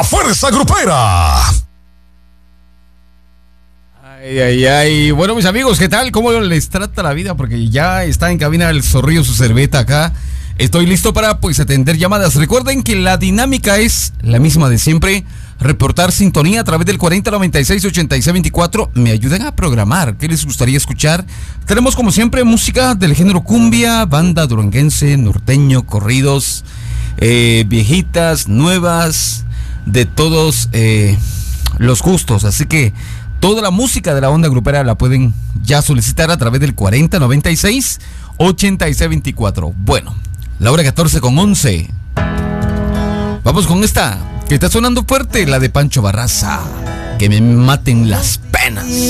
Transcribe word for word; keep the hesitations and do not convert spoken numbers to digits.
fuerza grupera. Ay, ay, ay. Bueno, mis amigos, ¿qué tal? ¿Cómo les trata la vida? Porque ya está en cabina el Zorrillo, su cerveta acá. Estoy listo para, pues, atender llamadas. Recuerden que la dinámica es la misma de siempre. Reportar sintonía a través del cuarenta noventa y seis ochenta y seis veinticuatro. Me ayudan a programar. ¿Qué les gustaría escuchar? Tenemos, como siempre, música del género cumbia, banda duranguense, norteño, corridos, eh, viejitas, nuevas, de todos eh, los gustos. Así que toda la música de la onda grupera la pueden ya solicitar a través del cuarenta noventa y seis ochenta y seis veinticuatro. Bueno, la hora catorce con once. Vamos con esta, que está sonando fuerte, la de Pancho Barraza. Que me maten las penas.